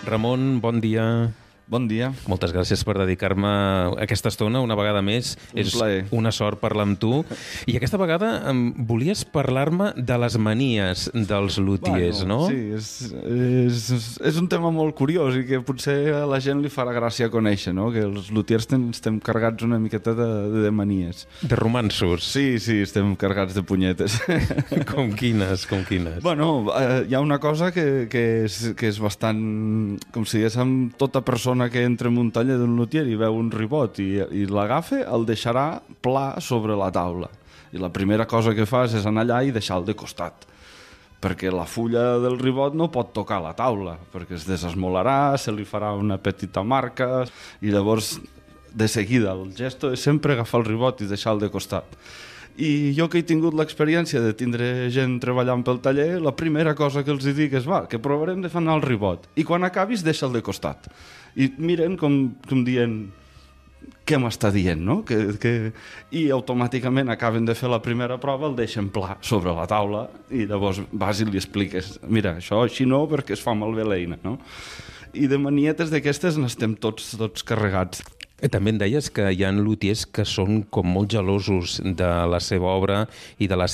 Ramon, bon dia. Bon dia. Moltes gràcies per dedicar-me aquesta estona una vegada més. És plaer. una sort parlar amb tu. I aquesta vegada volies parlar-me de les manies dels lutiers, no? Sí, és un tema molt curiós i que potser a la gent li farà gràcia conèixer, no? Que els lutiers estem cargats una miqueta de manies. De romanços. Sí, estem cargats de punyetes. Com quines? Bueno, hi ha una cosa que és bastant, com si diguéssim, tota persona que entra en un taller d'un lutier i veu un ribot i l'agafa, el deixarà pla sobre la taula. I la primera cosa que fas és anar allà i deixar-lo de costat, perquè la fulla del ribot no pot tocar la taula, perquè es desesmolarà, se li farà una petita marca, i llavors de seguida el gesto és sempre agafar el ribot i deixar-lo de costat. I jo que he tingut l'experiència de tindre gent treballant pel taller, la primera cosa que els dic és que provarem de fer anar el ribot, i quan acabis deixa'l de costat. I miren com dient què m'està dient, no? I automàticament acaben de fer la primera prova, el deixen pla sobre la taula i llavors vas i li expliques, mira, això així no perquè es fa malbé l'eina, no? I de manietes d'aquestes n'estem tots carregats. També em deies que hi ha lutiers que són com molt gelosos de la seva obra i de la